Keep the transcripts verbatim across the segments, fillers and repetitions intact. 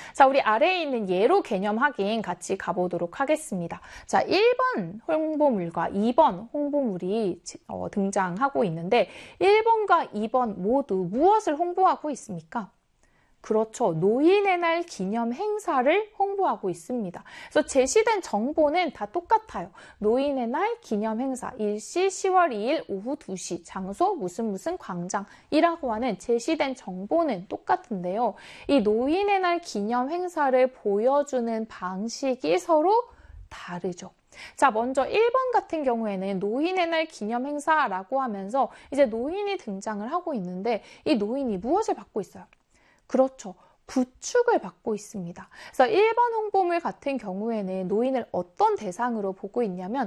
자, 우리 아래에 있는 예로 개념 확인 같이 가보도록 하겠습니다. 자, 일 번 홍보물과 이 번 홍보물이 어, 등장하고 있는데 일 번과 이 번 모두 무엇을 홍보하고 있습니까? 그렇죠. 노인의 날 기념 행사를 홍보하고 있습니다. 그래서 제시된 정보는 다 똑같아요. 노인의 날 기념 행사, 일시 시월 이일 오후 두 시, 장소 무슨 무슨 광장이라고 하는 제시된 정보는 똑같은데요. 이 노인의 날 기념 행사를 보여주는 방식이 서로 다르죠. 자, 먼저 일 번 같은 경우에는 노인의 날 기념 행사라고 하면서 이제 노인이 등장을 하고 있는데 이 노인이 무엇을 받고 있어요? 그렇죠. 부축을 받고 있습니다. 그래서 일 번 홍보물 같은 경우에는 노인을 어떤 대상으로 보고 있냐면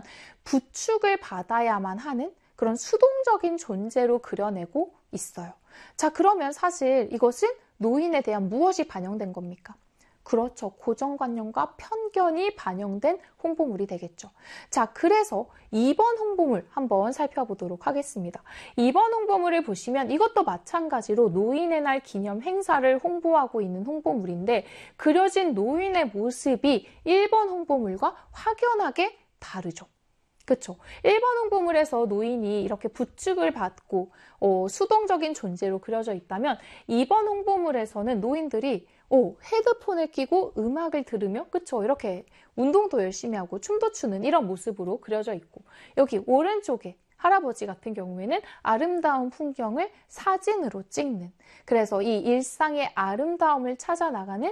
부축을 받아야만 하는 그런 수동적인 존재로 그려내고 있어요. 자, 그러면 사실 이것은 노인에 대한 무엇이 반영된 겁니까? 그렇죠. 고정관념과 편견이 반영된 홍보물이 되겠죠. 자, 그래서 이 번 홍보물 한번 살펴보도록 하겠습니다. 이 번 홍보물을 보시면 이것도 마찬가지로 노인의 날 기념 행사를 홍보하고 있는 홍보물인데 그려진 노인의 모습이 일 번 홍보물과 확연하게 다르죠. 그렇죠. 일 번 홍보물에서 노인이 이렇게 부축을 받고 어, 수동적인 존재로 그려져 있다면 이 번 홍보물에서는 노인들이 오, 헤드폰을 끼고 음악을 들으며 그쵸 이렇게 운동도 열심히 하고 춤도 추는 이런 모습으로 그려져 있고 여기 오른쪽에 할아버지 같은 경우에는 아름다운 풍경을 사진으로 찍는 그래서 이 일상의 아름다움을 찾아 나가는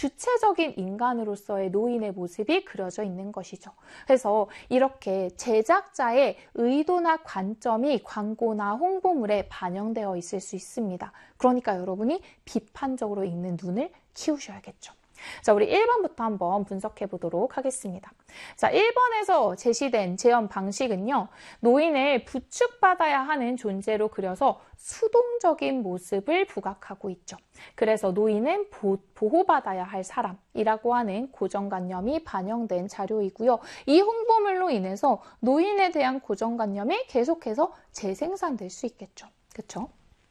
주체적인 인간으로서의 노인의 모습이 그려져 있는 것이죠. 그래서 이렇게 제작자의 의도나 관점이 광고나 홍보물에 반영되어 있을 수 있습니다. 그러니까 여러분이 비판적으로 읽는 눈을 키우셔야겠죠. 자, 우리 일 번부터 한번 분석해 보도록 하겠습니다. 자, 일 번에서 제시된 재현 방식은요. 노인을 부축받아야 하는 존재로 그려서 수동적인 모습을 부각하고 있죠. 그래서 노인은 보, 보호받아야 할 사람이라고 하는 고정관념이 반영된 자료이고요. 이 홍보물로 인해서 노인에 대한 고정관념이 계속해서 재생산될 수 있겠죠. 그렇죠?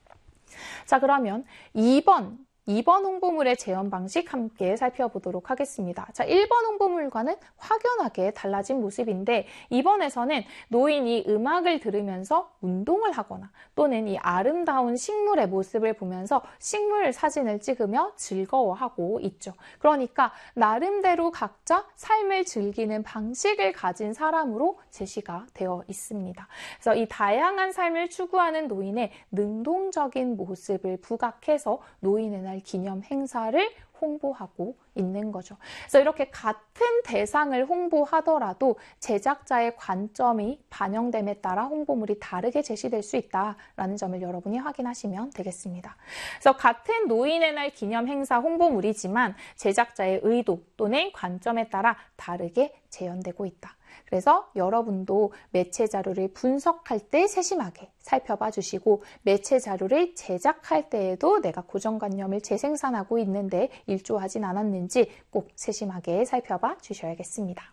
자, 그러면 이 번 이 번 홍보물의 재현 방식 함께 살펴보도록 하겠습니다. 자, 일 번 홍보물과는 확연하게 달라진 모습인데 이 번에서는 노인이 음악을 들으면서 운동을 하거나 또는 이 아름다운 식물의 모습을 보면서 식물 사진을 찍으며 즐거워하고 있죠. 그러니까 나름대로 각자 삶을 즐기는 방식을 가진 사람으로 제시가 되어 있습니다. 그래서 이 다양한 삶을 추구하는 노인의 능동적인 모습을 부각해서 노인의 날 기념 행사를 홍보하고 있는 거죠. 그래서 이렇게 같은 대상을 홍보하더라도 제작자의 관점이 반영됨에 따라 홍보물이 다르게 제시될 수 있다라는 점을 여러분이 확인하시면 되겠습니다. 그래서 같은 노인의 날 기념 행사 홍보물이지만 제작자의 의도 또는 관점에 따라 다르게 재현되고 있다. 그래서 여러분도 매체 자료를 분석할 때 세심하게 살펴봐 주시고 매체 자료를 제작할 때에도 내가 고정관념을 재생산하고 있는데 일조하진 않았는지 꼭 세심하게 살펴봐 주셔야겠습니다.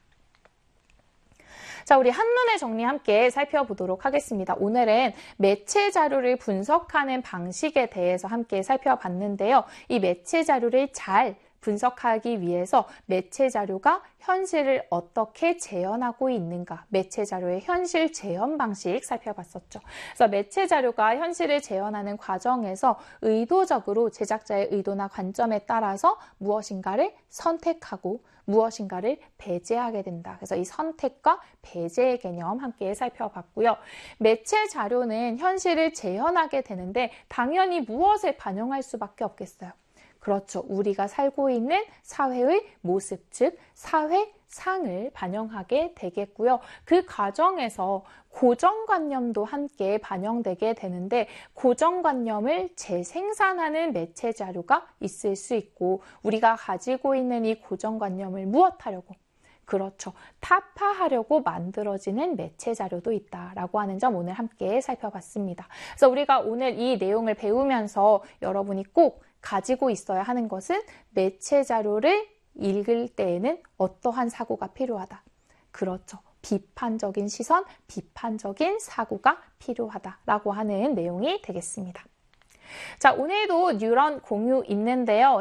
자, 우리 한눈에 정리 함께 살펴보도록 하겠습니다. 오늘은 매체 자료를 분석하는 방식에 대해서 함께 살펴봤는데요. 이 매체 자료를 잘 분석하기 위해서 매체 자료가 현실을 어떻게 재현하고 있는가, 매체 자료의 현실 재현 방식 살펴봤었죠. 그래서 매체 자료가 현실을 재현하는 과정에서 의도적으로 제작자의 의도나 관점에 따라서 무엇인가를 선택하고 무엇인가를 배제하게 된다. 그래서 이 선택과 배제의 개념 함께 살펴봤고요. 매체 자료는 현실을 재현하게 되는데 당연히 무엇을 반영할 수밖에 없겠어요. 그렇죠. 우리가 살고 있는 사회의 모습, 즉 사회상을 반영하게 되겠고요. 그 과정에서 고정관념도 함께 반영되게 되는데 고정관념을 재생산하는 매체 자료가 있을 수 있고 우리가 가지고 있는 이 고정관념을 무엇하려고? 그렇죠. 타파하려고 만들어지는 매체 자료도 있다라고 하는 점 오늘 함께 살펴봤습니다. 그래서 우리가 오늘 이 내용을 배우면서 여러분이 꼭 가지고 있어야 하는 것은 매체 자료를 읽을 때에는 어떠한 사고가 필요하다. 그렇죠. 비판적인 시선, 비판적인 사고가 필요하다라고 하는 내용이 되겠습니다. 자, 오늘도 뉴런 공유 있는데요.